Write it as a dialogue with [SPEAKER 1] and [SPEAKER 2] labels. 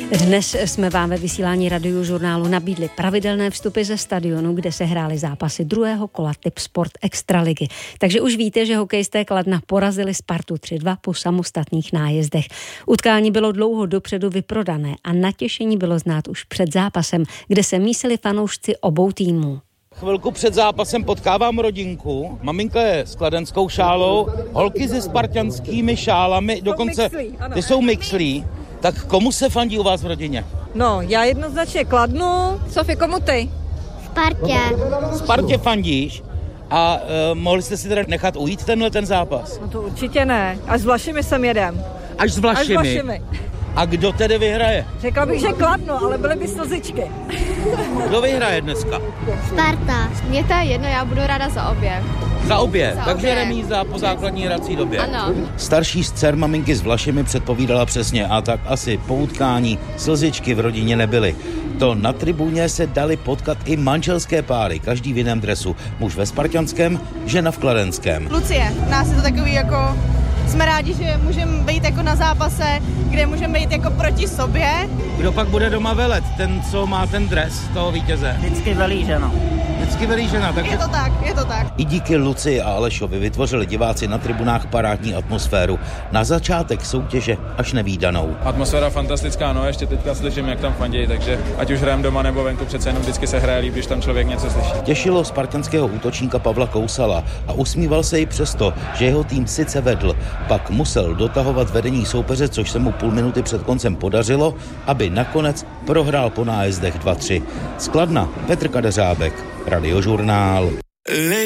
[SPEAKER 1] Dnes jsme vám ve vysílání Radiožurnálu nabídli pravidelné vstupy ze stadionu, kde se hrály zápasy druhého kola Tipsport Extraligy. Takže už víte, že hokejisté Kladna porazili Spartu 3-2 po samostatných nájezdech. Utkání bylo dlouho dopředu vyprodané a natěšení bylo znát už před zápasem, kde se mísili fanoušci obou týmů.
[SPEAKER 2] Chvilku před zápasem potkávám rodinku. Maminka je s kladenskou šálou, holky se spartanskými šálami, dokonce ty jsou mixlí. Tak komu se fandí u vás v rodině?
[SPEAKER 3] No, já jednoznačně Kladnu. Sofie, komu ty?
[SPEAKER 4] Spartě.
[SPEAKER 2] Spartě fandíš? A mohli jste si teda nechat ujít ten zápas?
[SPEAKER 3] No to určitě ne. Až s Vlašimi sem jedem.
[SPEAKER 2] Až s Vlašimi? A kdo tedy vyhraje?
[SPEAKER 3] Řekla bych, že Kladno, ale byly by slzičky.
[SPEAKER 2] Kdo vyhraje dneska?
[SPEAKER 4] Sparta.
[SPEAKER 5] Mně to je jedno, já budu ráda za obě.
[SPEAKER 2] Za obě, takže remíza po základní hrací době.
[SPEAKER 5] Ano.
[SPEAKER 2] Starší z dcer maminky s Vlašimi předpovídala přesně a tak asi po utkání slzičky v rodině nebyly. To na tribuně se dali potkat i manželské páry, každý v jiném dresu. Muž ve spartanském, žena v kladenském.
[SPEAKER 6] Lucie, nás je to takový jako... Jsme rádi, že můžeme být jako na zápase, kde můžeme být jako proti sobě.
[SPEAKER 2] Kdo pak bude doma velet? Ten, co má ten dres toho vítěze?
[SPEAKER 7] Vždycky velí žena.
[SPEAKER 2] Vždycky velí žena, takže...
[SPEAKER 6] Je to tak.
[SPEAKER 2] I díky Lucii a Alešovi vytvořili diváci na tribunách parádní atmosféru. Na začátek soutěže až nevídanou.
[SPEAKER 8] Atmosféra fantastická, no ještě teďka slyším, jak tam fandějí, takže ať už hrajeme doma nebo venku, přece jenom vždycky se hraje líp, když tam člověk něco slyší.
[SPEAKER 2] Těšilo spartanského útočníka Pavla Kousala a usmíval se i přesto, že jeho tým sice vedl, pak musel dotahovat vedení soupeře, což se mu půl minuty před koncem podařilo, aby nakonec prohrál po nájezdech 2-3. Z Kladna Petr Kadeřábek, Radiožurnál.